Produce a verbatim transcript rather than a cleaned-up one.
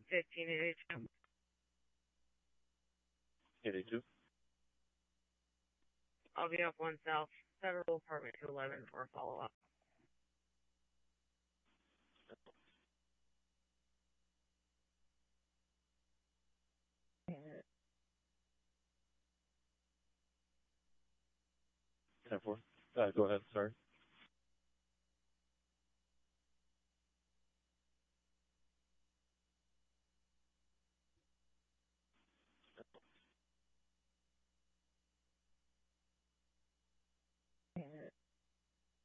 fifteen eighty-two. eighty-two. I'll be up one south, Federal Apartment two eleven for a follow-up. ten four. Uh, go ahead, sorry.